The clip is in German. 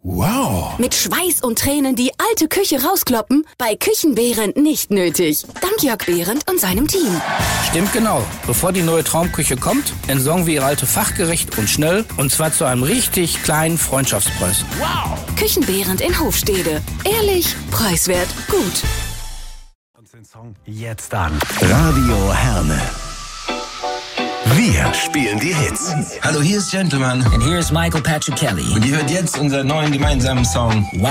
Wow. Mit Schweiß und Tränen die alte Küche rauskloppen? Bei Küchenbehrendt nicht nötig. Dank Jörg Behrendt und seinem Team. Stimmt genau. Bevor die neue Traumküche kommt, entsorgen wir ihre alte fachgerecht und schnell. Und zwar zu einem richtig kleinen Freundschaftspreis. Wow. Küchenbehrendt in Hofstede. Ehrlich, preiswert, gut. Uns den Song jetzt an. Radio Herne. Wir spielen die Hits. Hallo, hier ist Gentleman. And here's Michael Patrick Kelly. Und ihr hört jetzt unseren neuen gemeinsamen Song.